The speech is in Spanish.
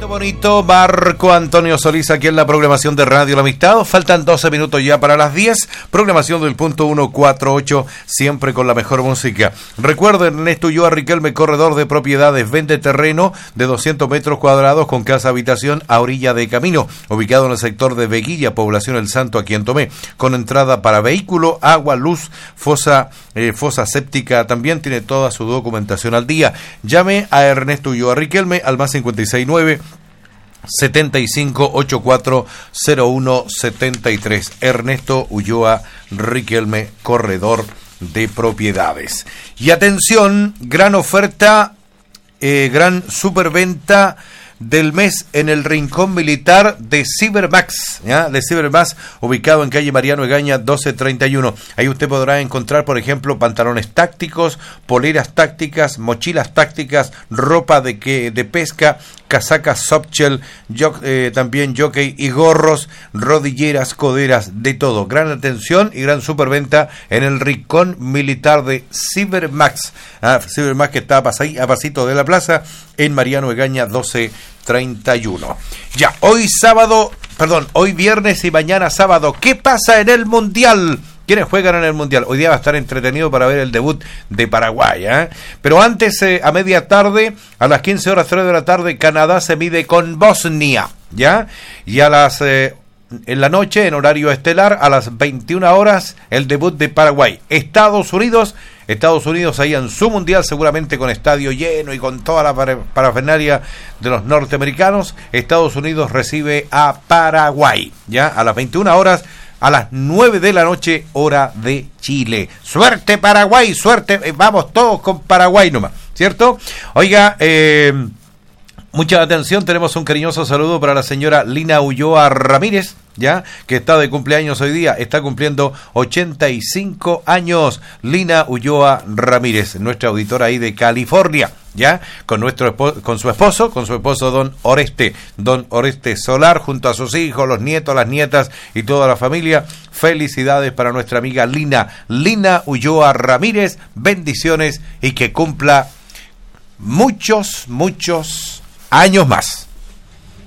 Bonito, Marco Antonio Solís aquí en la programación de Radio La Amistad. Faltan 12 minutos ya para las 10. Programación del punto 148, siempre con la mejor música. Recuerden, Ernesto Ulloa Riquelme, corredor de propiedades, vende terreno de 200 metros cuadrados con casa habitación a orilla de camino, ubicado en el sector de Veguilla, población El Santo, aquí en Tomé, con entrada para vehículo, agua, luz, fosa séptica. También tiene toda su documentación al día. Llame a Ernesto Ulloa Riquelme al más 569 75840173. Ernesto Ulloa Riquelme, corredor de propiedades. Y atención, gran oferta, gran superventa del mes en el Rincón Militar de Cybermax, ¿ya? De Cybermax, ubicado en calle Mariano Egaña 1231. Ahí usted podrá encontrar, por ejemplo, pantalones tácticos, poleras tácticas, mochilas tácticas, ropa de pesca, casacas softshell, también jockey y gorros, rodilleras, coderas, de todo. Gran atención y gran superventa en el Rincón Militar de Cybermax. Cybermax, que está a pasito de la plaza en Mariano Egaña 1231. Ya, hoy viernes y mañana sábado, ¿qué pasa en el Mundial? ¿Quiénes juegan en el Mundial? Hoy día va a estar entretenido para ver el debut de Paraguay, ¿eh? Pero antes, a media tarde, a las 15 horas 3 de la tarde, Canadá se mide con Bosnia, ¿ya? Y a las en la noche, en horario estelar, a las 21 horas, el debut de Paraguay. Estados Unidos ahí en su Mundial, seguramente con estadio lleno y con toda la parafernalia de los norteamericanos. Estados Unidos recibe a Paraguay, ¿ya? A las 21 horas, a las 9 de la noche, hora de Chile. ¡Suerte Paraguay! ¡Suerte! Vamos todos con Paraguay nomás, ¿cierto? Oiga, mucha atención, tenemos un cariñoso saludo para la señora Lina Ulloa Ramírez, ya, que está de cumpleaños hoy día, está cumpliendo 85 años, Lina Ulloa Ramírez, nuestra auditora ahí de California, ya, con su esposo don Oreste Solar, junto a sus hijos, los nietos, las nietas y toda la familia. Felicidades para nuestra amiga Lina Ulloa Ramírez, bendiciones y que cumpla muchos años más.